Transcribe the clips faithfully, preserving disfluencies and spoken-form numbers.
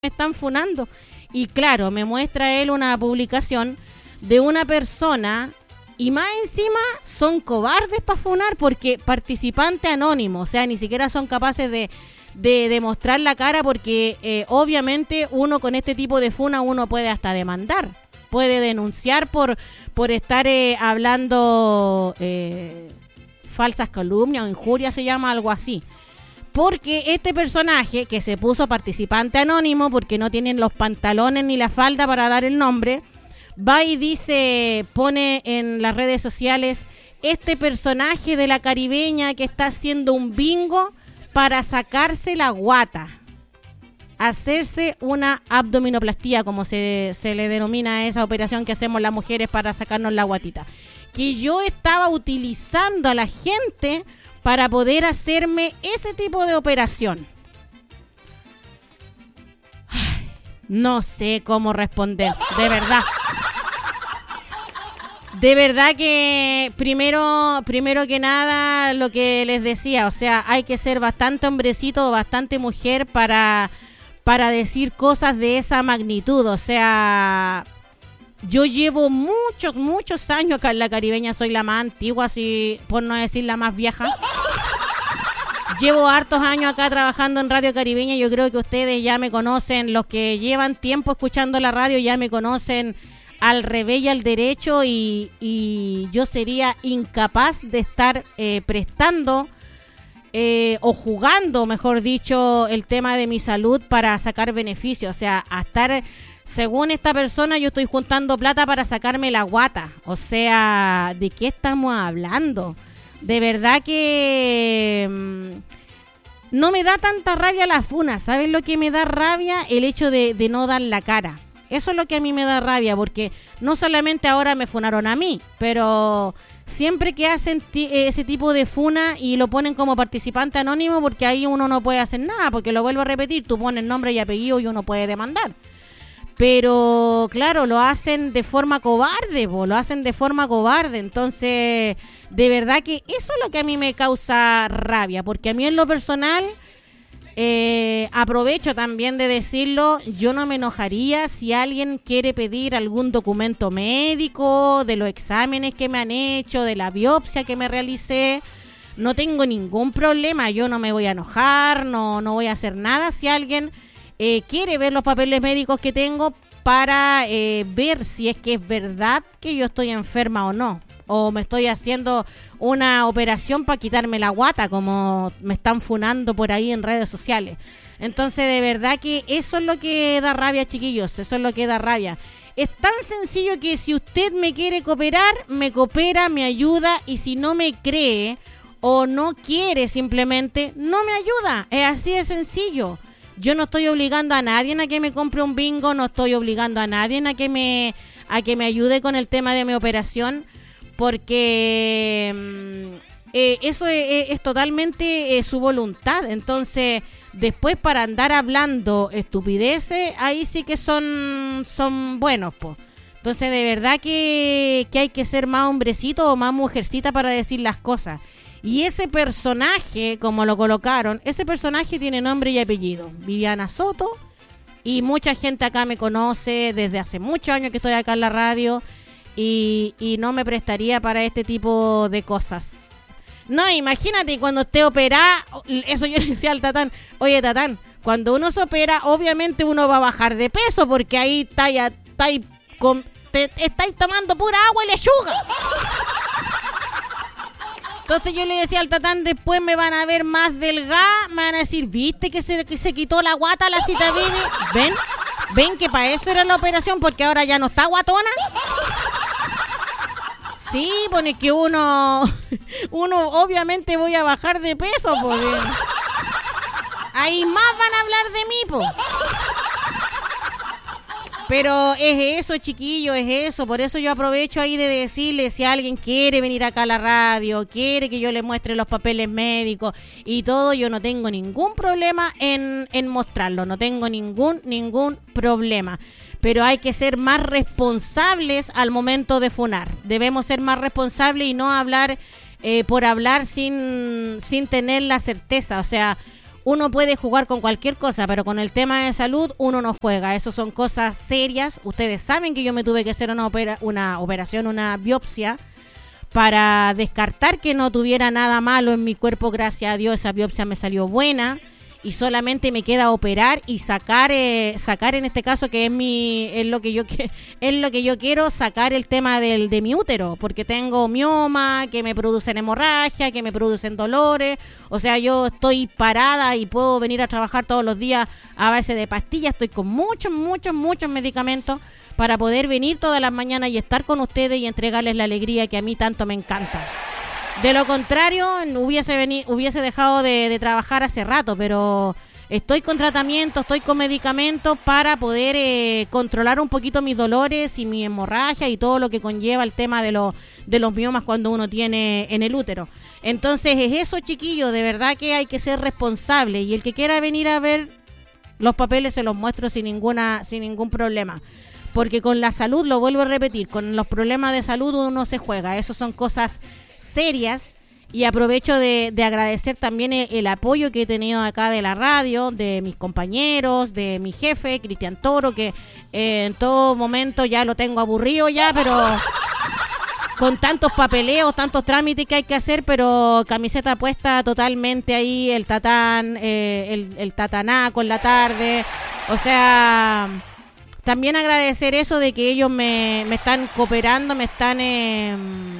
me están funando. Y claro, me muestra él una publicación de una persona y más encima son cobardes para funar porque participante anónimo, o sea, ni siquiera son capaces de, de, de mostrar la cara porque eh, obviamente uno con este tipo de funa uno puede hasta demandar, puede denunciar por, por estar eh, hablando eh, falsas calumnias o injurias, se llama algo así. Porque este personaje que se puso participante anónimo porque no tienen los pantalones ni la falda para dar el nombre, va y dice, pone en las redes sociales, este personaje de la caribeña que está haciendo un bingo para sacarse la guata, hacerse una abdominoplastía, como se, se le denomina a esa operación que hacemos las mujeres para sacarnos la guatita. Que yo estaba utilizando a la gente para poder hacerme ese tipo de operación. Ay, no sé cómo responder, de verdad. De verdad que primero, primero que nada lo que les decía, o sea, hay que ser bastante hombrecito, bastante mujer para, para decir cosas de esa magnitud. O sea, yo llevo muchos, muchos años acá en la caribeña, soy la más antigua, así por no decir la más vieja. Llevo hartos años acá trabajando en Radio Caribeña, yo creo que ustedes ya me conocen, los que llevan tiempo escuchando la radio ya me conocen al revés y al derecho y, y yo sería incapaz de estar eh, prestando eh, o jugando, mejor dicho, el tema de mi salud para sacar beneficios, o sea, a estar... Según esta persona, yo estoy juntando plata para sacarme la guata. O sea, ¿de qué estamos hablando? De verdad que mmm, no me da tanta rabia la funa. ¿Sabes lo que me da rabia? El hecho de, de no dar la cara. Eso es lo que a mí me da rabia, porque no solamente ahora me funaron a mí, pero siempre que hacen t- ese tipo de funa y lo ponen como participante anónimo, porque ahí uno no puede hacer nada, porque lo vuelvo a repetir, tú pones nombre y apellido y uno puede demandar. Pero, claro, lo hacen de forma cobarde, po, lo hacen de forma cobarde. Entonces, de verdad que eso es lo que a mí me causa rabia. Porque a mí en lo personal, eh, aprovecho también de decirlo, yo no me enojaría si alguien quiere pedir algún documento médico, de los exámenes que me han hecho, de la biopsia que me realicé. No tengo ningún problema, yo no me voy a enojar, no, no voy a hacer nada si alguien... Eh, quiere ver los papeles médicos que tengo para eh, ver si es que es verdad que yo estoy enferma o no. O me estoy haciendo una operación para quitarme la guata, como me están funando por ahí en redes sociales. Entonces, de verdad que eso es lo que da rabia, chiquillos. Eso es lo que da rabia. Es tan sencillo que si usted me quiere cooperar, me coopera, me ayuda. Y si no me cree o no quiere simplemente, no me ayuda. Es así de sencillo. Yo no estoy obligando a nadie a que me compre un bingo, no estoy obligando a nadie a que me a que me ayude con el tema de mi operación, porque eh, eso es, es totalmente eh, su voluntad. Entonces, después para andar hablando estupideces, ahí sí que son, son buenos, po. Entonces, de verdad que, que hay que ser más hombrecito o más mujercita para decir las cosas. Y ese personaje, como lo colocaron, ese personaje tiene nombre y apellido. Viviana Soto. Y mucha gente acá me conoce desde hace muchos años que estoy acá en la radio. Y, y no me prestaría para este tipo de cosas. No, imagínate cuando esté operada. Eso yo le decía al Tatán. Oye, Tatán, cuando uno se opera, obviamente uno va a bajar de peso. Porque ahí está ya, está ahí con, te, estáis tomando pura agua y lechuga. Entonces yo le decía al Tatán, después me van a ver más delgada, me van a decir, ¿viste que se, que se quitó la guata la cita Vivi? ¿Ven? ¿Ven que para eso era la operación? Porque ahora ya no está guatona. Sí, pone que uno, uno obviamente voy a bajar de peso, porque ahí más van a hablar de mí, po. Pero es eso, chiquillo, es eso. Por eso yo aprovecho ahí de decirle, si alguien quiere venir acá a la radio, quiere que yo le muestre los papeles médicos y todo, yo no tengo ningún problema en, en mostrarlo. No tengo ningún, ningún problema. Pero hay que ser más responsables al momento de funar. Debemos ser más responsables y no hablar eh, por hablar sin, sin tener la certeza. O sea, uno puede jugar con cualquier cosa, pero con el tema de salud uno no juega. Eso son cosas serias. Ustedes saben que yo me tuve que hacer una, opera, una operación, una biopsia, para descartar que no tuviera nada malo en mi cuerpo. Gracias a Dios esa biopsia me salió buena. Y solamente me queda operar y sacar, eh, sacar en este caso, que es mi, es lo que yo que, es lo que yo quiero, sacar el tema del de mi útero, porque tengo mioma, que me producen hemorragia, que me producen dolores. O sea, yo estoy parada y puedo venir a trabajar todos los días a base de pastillas. Estoy con muchos, muchos, muchos medicamentos para poder venir todas las mañanas y estar con ustedes y entregarles la alegría que a mí tanto me encanta. De lo contrario, hubiese veni- hubiese dejado de, de trabajar hace rato, pero estoy con tratamiento, estoy con medicamentos para poder eh, controlar un poquito mis dolores y mi hemorragia y todo lo que conlleva el tema de, lo, de los miomas cuando uno tiene en el útero. Entonces es eso, chiquillos, de verdad que hay que ser responsable, y el que quiera venir a ver los papeles se los muestro sin ninguna, sin ningún problema. Porque con la salud, lo vuelvo a repetir, con los problemas de salud uno se juega. Eso son cosas serias, y aprovecho de, de agradecer también el, el apoyo que he tenido acá de la radio, de mis compañeros, de mi jefe, Cristian Toro, que eh, en todo momento ya lo tengo aburrido ya, pero con tantos papeleos, tantos trámites que hay que hacer, pero camiseta puesta totalmente ahí, el tatán, eh, el, el tatanaco en la tarde, o sea... También agradecer eso de que ellos me, me están cooperando, me están, eh,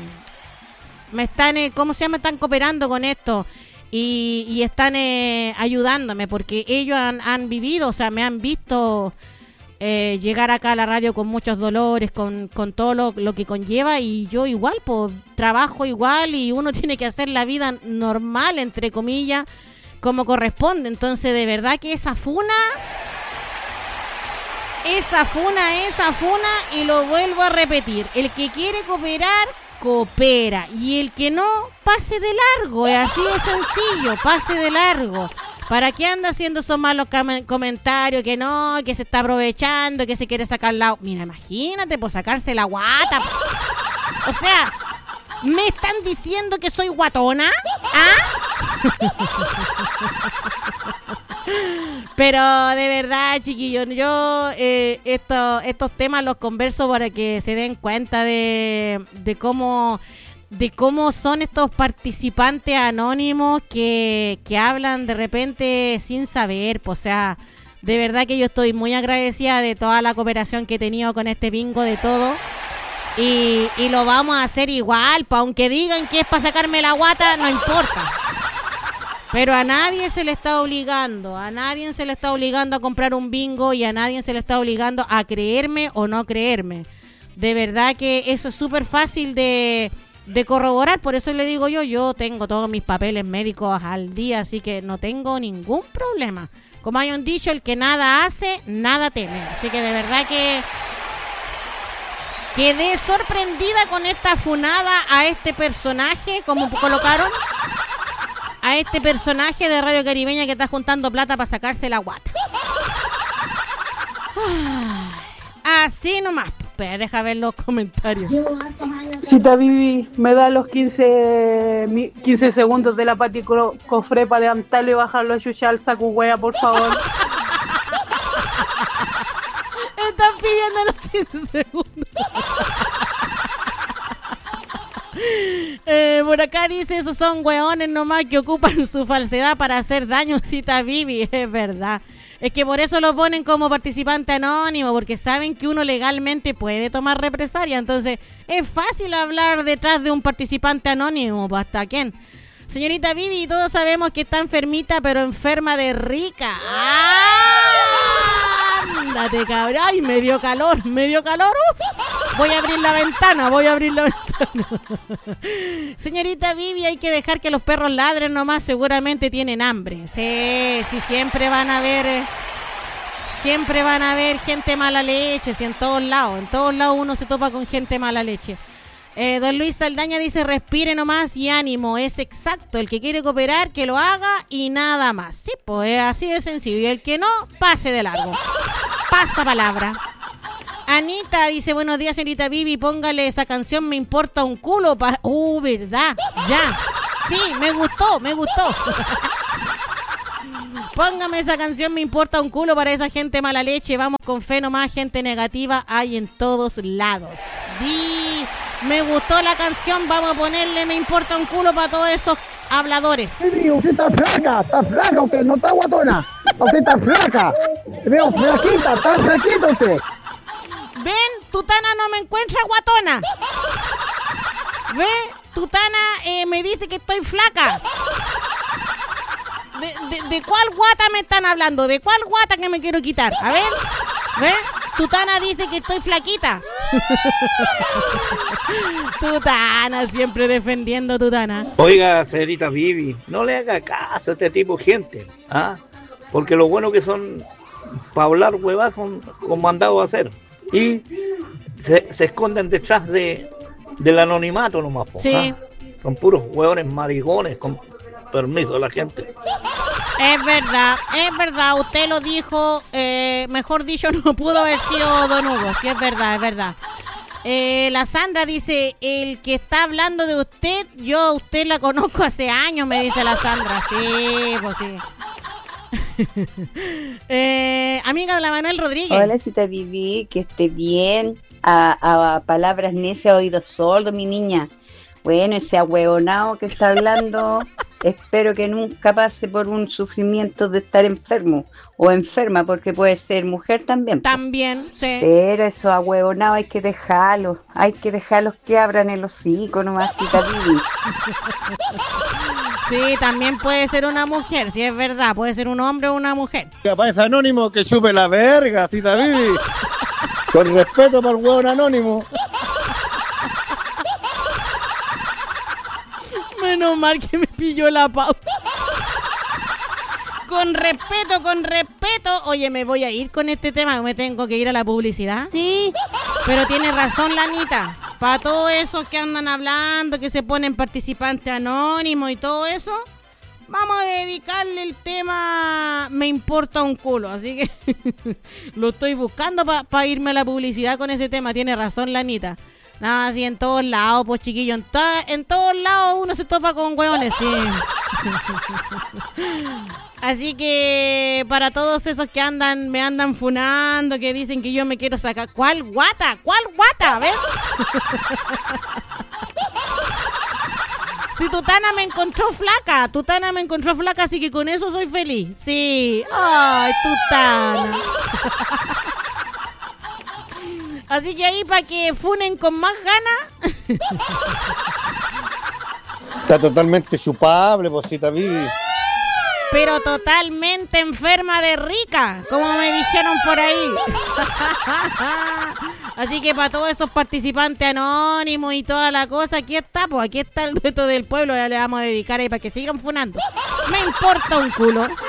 me están, eh, ¿cómo se llama? Están cooperando con esto y, y están eh, ayudándome, porque ellos han, han vivido, o sea, me han visto eh, llegar acá a la radio con muchos dolores, con, con todo lo, lo que conlleva, y yo igual, pues trabajo igual, y uno tiene que hacer la vida normal, entre comillas, como corresponde. Entonces, de verdad que esa funa... Esa funa, esa funa, y lo vuelvo a repetir. El que quiere cooperar, coopera. Y el que no, pase de largo. Es así de sencillo, pase de largo. ¿Para qué anda haciendo esos malos cam- comentarios? Que no, que se está aprovechando, que se quiere sacar la... Mira, imagínate, pues sacarse la guata. O sea, ¿me están diciendo que soy guatona? ¿Ah? Pero de verdad, chiquillos, yo eh, esto, estos temas los converso para que se den cuenta de, de cómo de cómo son estos participantes anónimos que, que hablan de repente sin saber. Pues, o sea, de verdad que yo estoy muy agradecida de toda la cooperación que he tenido con este bingo, de todo. Y, y lo vamos a hacer igual, pues, aunque digan que es para sacarme la guata, no importa. Pero a nadie se le está obligando, a nadie se le está obligando a comprar un bingo, y a nadie se le está obligando a creerme o no creerme. De verdad que eso es súper fácil de, de corroborar, por eso le digo yo, yo tengo todos mis papeles médicos al día, así que no tengo ningún problema. Como hay un dicho, el que nada hace, nada teme. Así que de verdad que quedé sorprendida con esta funada a este personaje, como colocaron... a este personaje de Radio Caribeña que está juntando plata para sacarse la guata. Así nomás. Espera, deja ver los comentarios. Cita Vivi, me da los quince, quince segundos de la Pati Cofré para levantarlo y bajarlo a chuchar al saco hueá, por favor. Están pidiendo los quince segundos. Eh, por acá dice, esos son hueones nomás que ocupan su falsedad para hacer daño. Cita Vivi, es verdad. Es que por eso lo ponen como participante anónimo, porque saben que uno legalmente puede tomar represalia. Entonces es fácil hablar detrás de un participante anónimo. ¿Hasta quién? Señorita Vivi, todos sabemos que está enfermita, pero enferma de rica. Ándate, cabrón. Ay, me dio calor, me dio calor. Uf. Voy a abrir la ventana, voy a abrir la ventana. Señorita Vivi, hay que dejar que los perros ladren nomás, seguramente tienen hambre. Sí, sí, siempre van a ver, eh, siempre van a ver gente mala leche, sí, en todos lados, en todos lados uno se topa con gente mala leche. Eh, don Luis Saldaña dice, respire nomás y ánimo, es exacto, el que quiere cooperar, que lo haga y nada más. Sí, pues es así de sencillo, y el que no, pase de largo. Pasa palabra. Anita dice, buenos días, señorita Vivi, póngale esa canción, me importa un culo. Pa uh, verdad, ya. Sí, me gustó, me gustó. Póngame esa canción, me importa un culo para esa gente mala leche. Vamos con fe nomás, gente negativa hay en todos lados. Di, me gustó la canción, vamos a ponerle me importa un culo para todos esos habladores. Sí, usted está flaca, está flaca usted, no está guatona. Usted está flaca. Te veo flaquita, está flaquita usted. Ven, Tutana no me encuentra guatona. Ve, Tutana eh, me dice que estoy flaca. De, de, ¿De cuál guata me están hablando? ¿De cuál guata que me quiero quitar? A ver, ¿ve? Tutana dice que estoy flaquita. Tutana, siempre defendiendo Tutana. Oiga, señorita Vivi, no le haga caso a este tipo de gente, ¿ah? Porque lo bueno que son para hablar huevas son como mandados a hacer. Y se, se esconden detrás de del anonimato nomás, po, sí. ¿ah? Son puros hueones maricones, con permiso de la gente. Es verdad, es verdad, usted lo dijo, eh, mejor dicho, no pudo haber sido Don Hugo, sí, es verdad, es verdad. Eh, la Sandra dice, el que está hablando de usted, yo a usted la conozco hace años, me dice la Sandra, sí, pues sí. eh, amiga de la Manuel Rodríguez. Hola, si te viví, que esté bien. A, a palabras necias, oídos sordos, mi niña. Bueno, ese ahueonao que está hablando, espero que nunca pase por un sufrimiento de estar enfermo o enferma, porque puede ser mujer también. También, sí. Pero esos ahueonados hay que dejarlos, hay que dejarlos que abran el hocico nomás, tita Vivi. Sí, también puede ser una mujer, sí es verdad, puede ser un hombre o una mujer. Capaz es anónimo que chupe la verga, tita Vivi. Con respeto para el hueón anónimo. Menos mal que me pilló la pausa. Con respeto, con respeto. Oye, me voy a ir con este tema, me tengo que ir a la publicidad. Sí. Pero tiene razón la Anita. Para todos esos que andan hablando, que se ponen participantes anónimos y todo eso, vamos a dedicarle el tema me importa un culo. Así que lo estoy buscando para pa irme a la publicidad con ese tema. Tiene razón la Anita. Nada, así en todos lados, pues chiquillo, en, to en todos lados uno se topa con hueones, sí. Así que para todos esos que andan, me andan funando, que dicen que yo me quiero sacar, ¿cuál guata? ¿Cuál guata? A ver. Si Tutana me encontró flaca, Tutana me encontró flaca, así que con eso soy feliz. Sí. Ay, Tutana. Así que ahí para que funen con más ganas. Está totalmente chupable, posita Vivi. Pero totalmente enferma de rica, como me dijeron por ahí. Así que para todos esos participantes anónimos y toda la cosa, aquí está, pues aquí está el dueto del pueblo, ya le vamos a dedicar ahí para que sigan funando. Me importa un culo.